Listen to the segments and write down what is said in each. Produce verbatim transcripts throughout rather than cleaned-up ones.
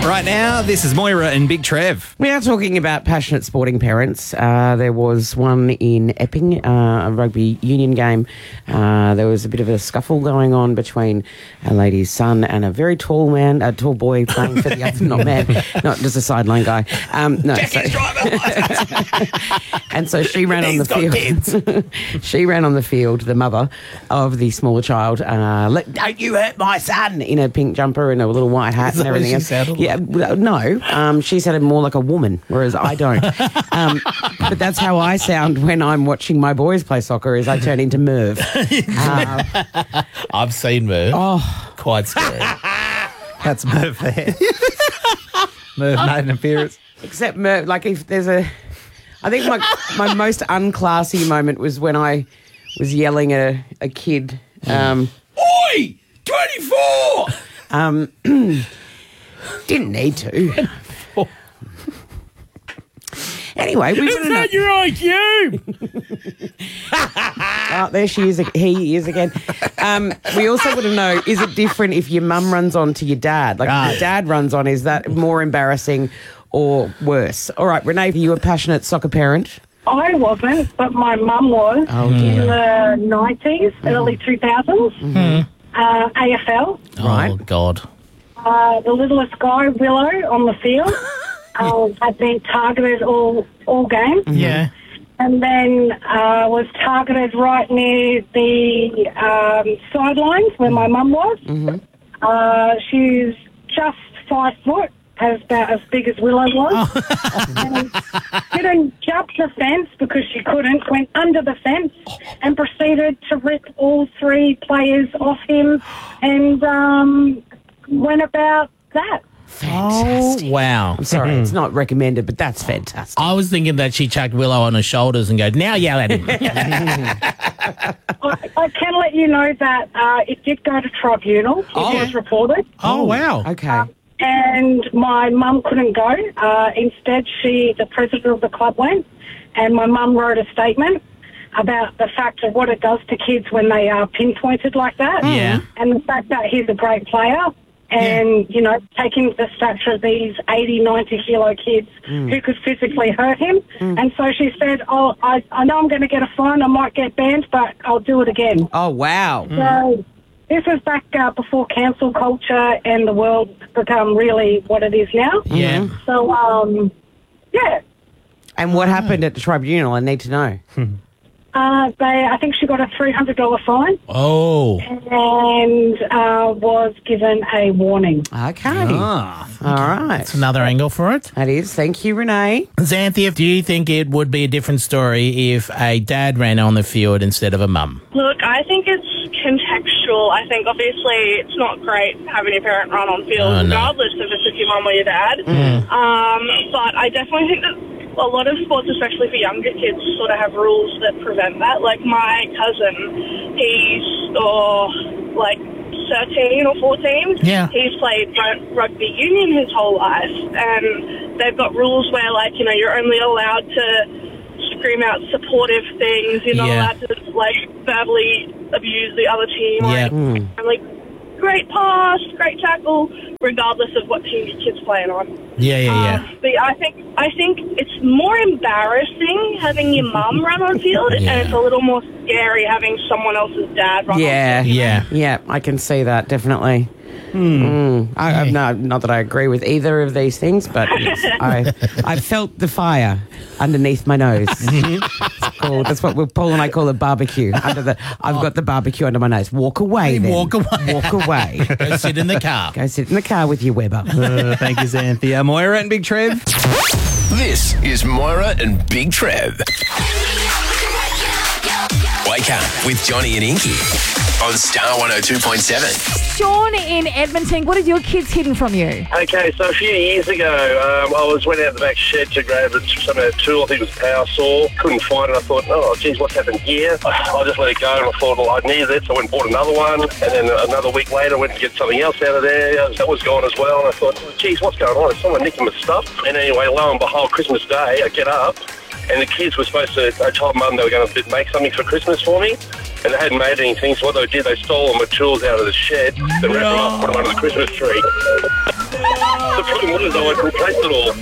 Right now, this is Moira and Big Trev. We are talking about passionate sporting parents. Uh, there was one in Epping, uh, a rugby union game. Uh, there was a bit of a scuffle going on between a lady's son and a very tall man, a tall boy playing for the other, not man, not just a sideline guy. Um, no, so, and so she ran on the field. She ran on the field, the mother of the smaller child. Uh, Let, don't you hurt my son, in a pink jumper and a little white hat and everything else. Yeah, no, um, she sounded more like a woman, whereas I don't. um, but that's how I sound when I'm watching my boys play soccer, is I turn into Merv. Uh, I've seen Merv. Oh. Quite scary. That's Merv there. Merv made an appearance. Except Merv, like if there's a... I think my, my most unclassy moment was when I was yelling at a, a kid. Um, Oi! twenty-four! Um, didn't need to. Anyway, we Is that your I Q? Oh, there she is. He is again. Um, we also want to know, is it different if your mum runs on to your dad? Like if your dad runs on, is that more embarrassing or worse? All right, Renee, are you a passionate soccer parent? I wasn't, but my mum was Oh, in dear. the nineties, early two thousands, Mm-hmm. uh, A F L. Right. Oh, God. Uh, the littlest guy, Willow, on the field, uh, had been targeted all all game. Yeah. And then uh, was targeted right near the um, sidelines where my mum was. Mm-hmm. Uh, she's just five foot, as about as big as Willow was. And didn't jump the fence because she couldn't, went under the fence and proceeded to rip all three players off him and um, went about that. Fantastic. Oh, wow. I'm sorry, it's not recommended, but that's fantastic. I was thinking that she chucked Willow on her shoulders and go, now yell at him. I, I can let you know that uh, it did go to tribunal. It Oh. was reported. Oh, wow. Okay. And my mum couldn't go. Uh, instead, she, the president of the club, went, and my mum wrote a statement about the fact of what it does to kids when they are pinpointed like that. Yeah. And the fact that he's a great player and, you know, taking the stature of these eighty, ninety kilo kids who could physically hurt him. And so she said, oh, I, I know I'm going to get a fine, I might get banned, but I'll do it again. Oh, wow. So this was back uh, before cancel culture and the world become really what it is now. Yeah. So, um, yeah. And what happened at the tribunal? I need to know. Uh, they, I think she got a three hundred dollars fine Oh. and uh, was given a warning. Okay. Ah. All right. That's another angle for it. That is. Thank you, Renee. Xanthia, do you think it would be a different story if a dad ran on the field instead of a mum? Look, I think it's contextual. I think obviously it's not great having your parent run on field, Oh, no. regardless if it's with your mum or your dad. Um, but I definitely think that a lot of sports, especially for younger kids, sort of have rules that prevent that. Like my cousin, he's oh, like thirteen or fourteen. Yeah. He's played ru- rugby union his whole life, and they've got rules where, like, you know, you're only allowed to scream out supportive things. You're not Yeah. allowed to, like, verbally abuse the other team. Yeah. Like, and, like, great pass, great tackle, regardless of what team your kid's playing on. Yeah, yeah, yeah. Um, but I think I think it's more embarrassing having your mum run on field, Yeah. and it's a little more scary having someone else's dad run Yeah. on field. Yeah. Yeah, I can see that, definitely. Mm. I, I, no, not that I agree with either of these things, but yes, I I felt the fire underneath my nose. It's called, that's what we, Paul and I call a barbecue. Under the, I've got the barbecue under my nose. Walk away, then. Walk away. Walk away. Go sit in the car. Go sit in the car with your Weber. Uh, thank you, Xanthia. Moira and Big Trev. This is Moira and Big Trev. Wake up with Johnny and Inky on Star one oh two point seven. Sean in Edmonton, what have your kids hidden from you? Okay, so a few years ago, um, I was went out the back shed to grab some uh, tool. I think it was a power saw. Couldn't find it. I thought, oh, geez, what's happened here? I just let it go, and I thought, well, I needed it, so I went and bought another one. And then another week later, I went to get something else out of there. That was gone as well. And I thought, geez, what's going on? Is someone nicking my stuff? And anyway, lo and behold, Christmas Day, I get up, and the kids were supposed to, I told Mum they were going to make something for Christmas for me, and they hadn't made anything, so what they did, they stole all my tools out of the shed, then wrapped them up, put them under the Christmas tree. The question was, I would replace it all.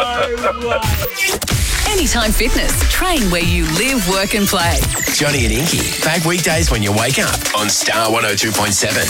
Anytime Fitness. Train where you live, work and play. Johnny and Inky, back weekdays when you wake up on Star one oh two point seven.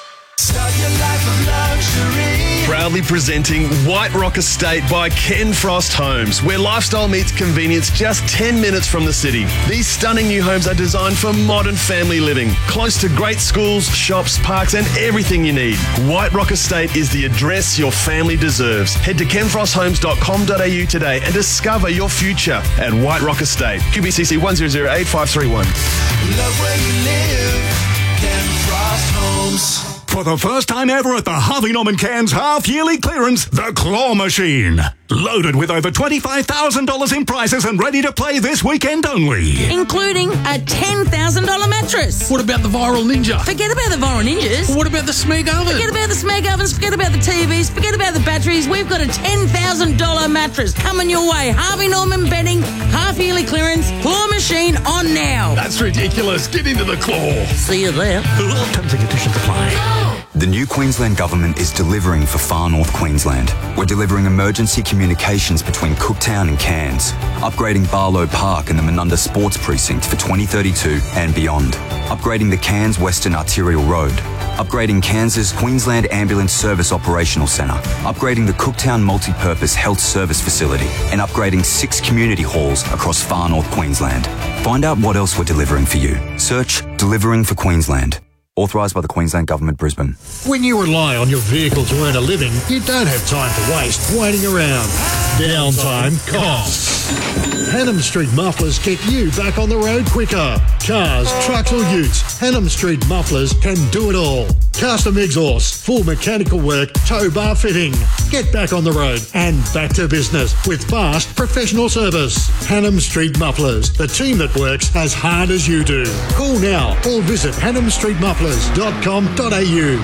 Start your life of luxury. Proudly presenting White Rock Estate by Ken Frost Homes, where lifestyle meets convenience just ten minutes from the city. These stunning new homes are designed for modern family living, close to great schools, shops, parks and everything you need. White Rock Estate is the address your family deserves. Head to ken frost homes dot com dot a u today and discover your future at White Rock Estate. Q B C C one zero zero eight five three one. Love where you live. Ken Frost Homes. For the first time ever at the Harvey Norman Cairns half-yearly clearance, the Claw Machine. Loaded with over twenty-five thousand dollars in prizes and ready to play this weekend only. Including a ten thousand dollars mattress. What about the Viral Ninja? Forget about the Viral Ninjas. What about the Smeg Oven? Forget about the Smeg Ovens, forget about the T Vs, forget about the batteries. We've got a ten thousand dollars mattress coming your way. Harvey Norman Bedding, half-yearly clearance, Claw Machine on now. That's ridiculous. Get into the Claw. See you there. Terms and conditions apply. The new Queensland Government is delivering for Far North Queensland. We're delivering emergency communications between Cooktown and Cairns, upgrading Barlow Park and the Menunda Sports Precinct for twenty thirty-two and beyond, upgrading the Cairns Western Arterial Road, upgrading Cairns' Queensland Ambulance Service Operational Centre, upgrading the Cooktown Multipurpose Health Service Facility, and upgrading six community halls across Far North Queensland. Find out what else we're delivering for you. Search Delivering for Queensland. Authorised by the Queensland Government, Brisbane. When you rely on your vehicle to earn a living, you don't have time to waste waiting around. Downtime costs. Hannam Street Mufflers get you back on the road quicker. Cars, trucks or utes, Hannam Street Mufflers can do it all. Custom exhaust, full mechanical work, tow bar fitting. Get back on the road and back to business with fast professional service. Hannam Street Mufflers, the team that works as hard as you do. Call now or visit hannam street mufflers dot com dot a u.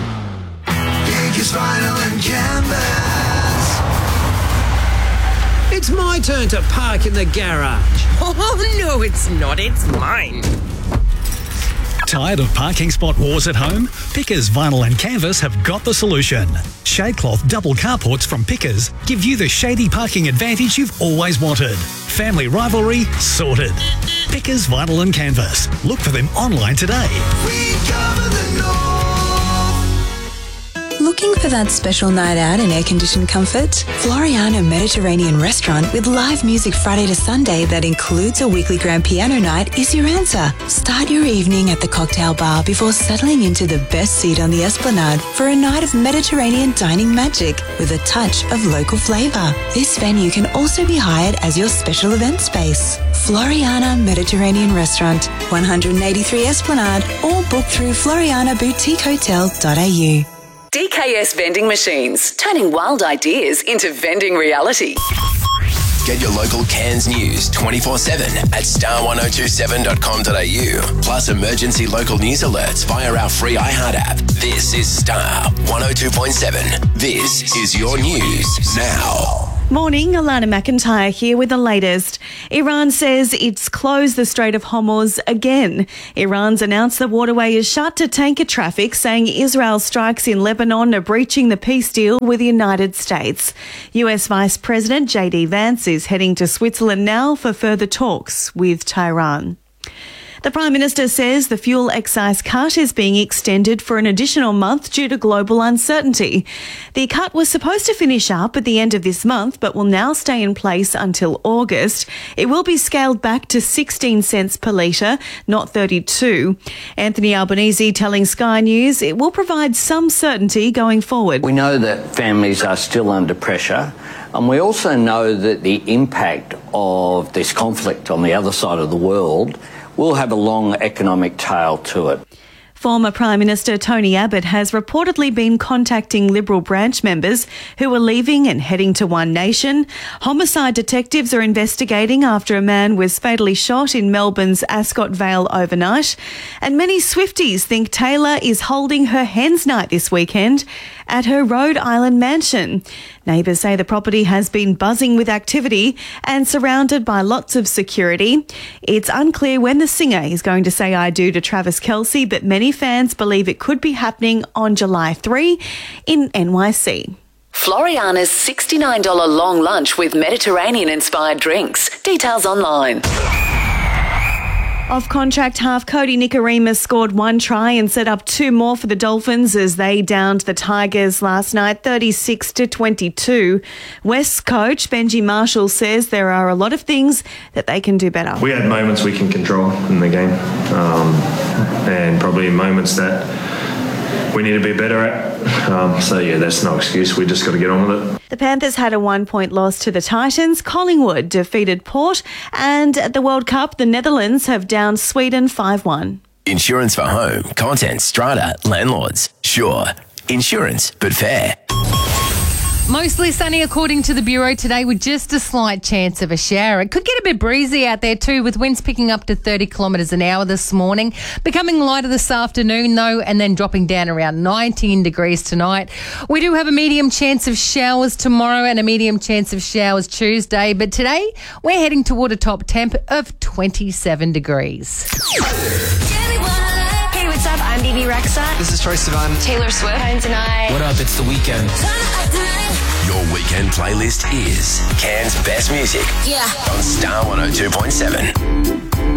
Yankees vinyl and canvas. It's my turn to park in the garage. Oh, no, it's not. It's mine. Tired of parking spot wars at home? Pickers Vinyl and Canvas have got the solution. Shadecloth double carports from Pickers give you the shady parking advantage you've always wanted. Family rivalry sorted. Pickers Vinyl and Canvas. Look for them online today. We cover the north. Looking for that special night out in air-conditioned comfort? Floriana Mediterranean Restaurant with live music Friday to Sunday that includes a weekly grand piano night is your answer. Start your evening at the cocktail bar before settling into the best seat on the Esplanade for a night of Mediterranean dining magic with a touch of local flavour. This venue can also be hired as your special event space. Floriana Mediterranean Restaurant, one eighty-three Esplanade, or book through floriana boutique hotel dot a u. D K S Vending Machines, turning wild ideas into vending reality. Get your local Cairns news twenty-four seven at star one oh two seven dot com dot a u. Plus emergency local news alerts via our free iHeart app. This is Star one oh two point seven. This is your news now. Morning, Alana McIntyre here with the latest. Iran says it's closed the Strait of Hormuz again. Iran's announced the waterway is shut to tanker traffic, saying Israel's strikes in Lebanon are breaching the peace deal with the United States. U S Vice President J D Vance is heading to Switzerland now for further talks with Tehran. The Prime Minister says the fuel excise cut is being extended for an additional month due to global uncertainty. The cut was supposed to finish up at the end of this month, but will now stay in place until August. It will be scaled back to sixteen cents per litre, not thirty-two. Anthony Albanese telling Sky News it will provide some certainty going forward. We know that families are still under pressure, and we also know that the impact of this conflict on the other side of the world will have a long economic tail to it. Former Prime Minister Tony Abbott has reportedly been contacting Liberal branch members who are leaving and heading to One Nation. Homicide detectives are investigating after a man was fatally shot in Melbourne's Ascot Vale overnight. And many Swifties think Taylor is holding her hens night this weekend at her Rhode Island mansion. Neighbours say the property has been buzzing with activity and surrounded by lots of security. It's unclear when the singer is going to say I do to Travis Kelce, but many fans believe it could be happening on July third in N Y C. Floriana's sixty-nine dollars long lunch with Mediterranean-inspired drinks. Details online. Off-contract half Cody Nicarima scored one try and set up two more for the Dolphins as they downed the Tigers last night, thirty-six to twenty-two. West's coach Benji Marshall says there are a lot of things that they can do better. We had moments we can control in the game, um, and probably moments that we need to be better at. Um, so, yeah, that's no excuse. We just got to get on with it. The Panthers had a one-point loss to the Titans. Collingwood defeated Port. And at the World Cup, the Netherlands have downed Sweden five one. Insurance for home, content, strata, landlords. Sure. Insurance, but fair. Mostly sunny according to the Bureau today with just a slight chance of a shower. It could get a bit breezy out there too with winds picking up to thirty kilometres an hour this morning. Becoming lighter this afternoon though and then dropping down around nineteen degrees tonight. We do have a medium chance of showers tomorrow and a medium chance of showers Tuesday. But today we're heading toward a top temp of twenty-seven degrees. Hey, what's up? I'm B B Rexa. This is Troye Sivan. Taylor Swift. Hi, tonight. What up? It's The Weeknd. Your weekend playlist is Cairns' best music. Yeah. On Star one oh two point seven.